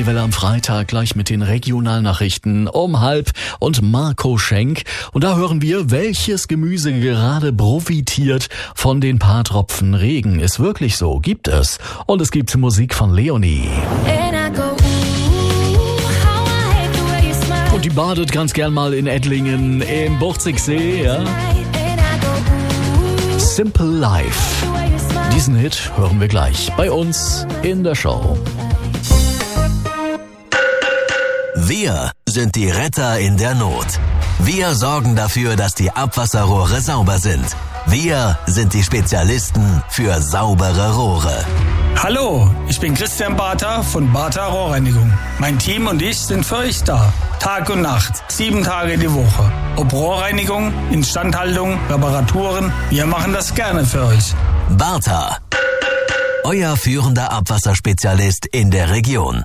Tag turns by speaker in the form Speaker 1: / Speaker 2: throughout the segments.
Speaker 1: Neue Welle am Freitag, gleich mit den Regionalnachrichten um 12:30 und Marco Schenk. Und da hören wir, welches Gemüse gerade profitiert von den paar Tropfen Regen. Ist wirklich so, gibt es. Und es gibt Musik von Leonie. Und die badet ganz gern mal in Ettlingen im Burzigsee, ja? Simple Life. Diesen Hit hören wir gleich bei uns in der Show.
Speaker 2: Wir sind die Retter in der Not. Wir sorgen dafür, dass die Abwasserrohre sauber sind. Wir sind die Spezialisten für saubere Rohre.
Speaker 3: Hallo, ich bin Christian Bartha von Bartha Rohrreinigung. Mein Team und ich sind für euch da. Tag und Nacht, 7 Tage die Woche. Ob Rohrreinigung, Instandhaltung, Reparaturen, wir machen das gerne für euch.
Speaker 2: Bartha, euer führender Abwasserspezialist in der Region.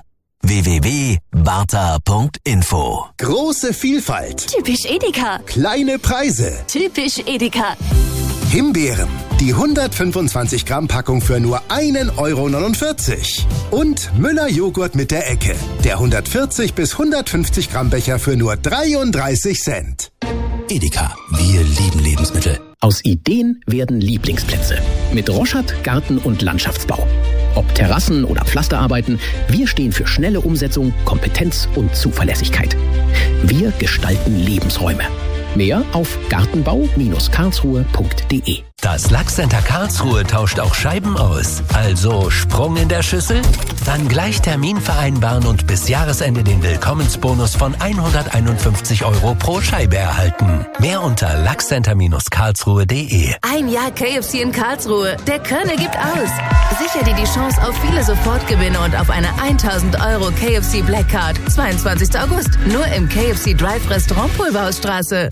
Speaker 2: www.bartha.info.
Speaker 4: Große Vielfalt.
Speaker 5: Typisch Edeka.
Speaker 4: Kleine Preise.
Speaker 5: Typisch Edeka.
Speaker 4: Himbeeren. Die 125 Gramm Packung für nur 1,49 €. Und Müller Joghurt mit der Ecke. Der 140 bis 150 Gramm Becher für nur 33 Cent.
Speaker 6: Edeka. Wir lieben Lebensmittel. Aus Ideen werden Lieblingsplätze. Mit Roschat Garten- und Landschaftsbau. Ob Terrassen oder Pflasterarbeiten, wir stehen für schnelle Umsetzung, Kompetenz und Zuverlässigkeit. Wir gestalten Lebensräume. Mehr auf gartenbau-karlsruhe.de.
Speaker 2: Das Lachscenter Karlsruhe tauscht auch Scheiben aus. Also Sprung in der Schüssel? Dann gleich Termin vereinbaren und bis Jahresende den Willkommensbonus von 151 € pro Scheibe erhalten. Mehr unter lachscenter-karlsruhe.de.
Speaker 7: Ein Jahr KFC in Karlsruhe. Der Körner gibt aus. Sicher dir die Chance auf viele Sofortgewinne und auf eine 1000 € KFC Black Card. 22. August. Nur im KFC Drive Restaurant Pulverhausstraße.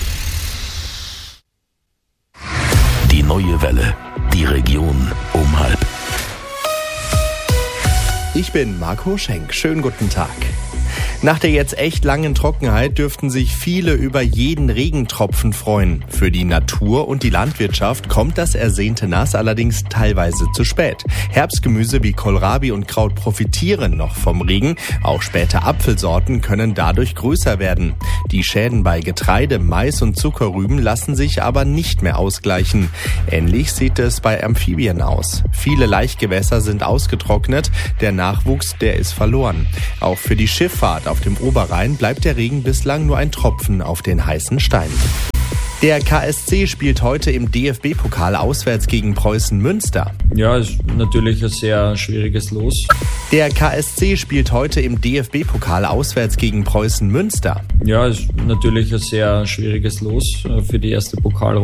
Speaker 2: Die Neue Welle. Die Region um 12:30.
Speaker 8: Ich bin Marco Schenk. Schönen guten Tag. Nach der jetzt echt langen Trockenheit dürften sich viele über jeden Regentropfen freuen. Für die Natur und die Landwirtschaft kommt das ersehnte Nass allerdings teilweise zu spät. Herbstgemüse wie Kohlrabi und Kraut profitieren noch vom Regen. Auch späte Apfelsorten können dadurch größer werden. Die Schäden bei Getreide, Mais und Zuckerrüben lassen sich aber nicht mehr ausgleichen. Ähnlich sieht es bei Amphibien aus. Viele Laichgewässer sind ausgetrocknet. Der Nachwuchs, der ist verloren. Auch für die Schifffahrt auf dem Oberrhein bleibt der Regen bislang nur ein Tropfen auf den heißen Stein. Der KSC spielt heute im DFB-Pokal auswärts gegen Preußen Münster.
Speaker 9: Ja, ist natürlich ein sehr schwieriges Los.
Speaker 8: Der KSC spielt heute im DFB-Pokal auswärts gegen Preußen Münster.
Speaker 9: Ja, ist natürlich ein sehr schwieriges Los für die erste Pokalrunde.